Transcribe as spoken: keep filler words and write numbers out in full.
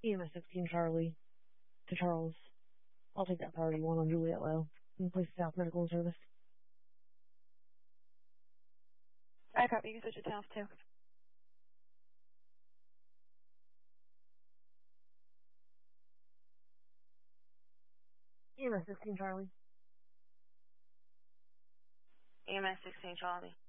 E M S sixteen Charlie to Charles. I'll take that priority one on Juliet Lowe. Please South Medical Service. I copy you, switch it to South too. E M S sixteen Charlie. E M S sixteen Charlie.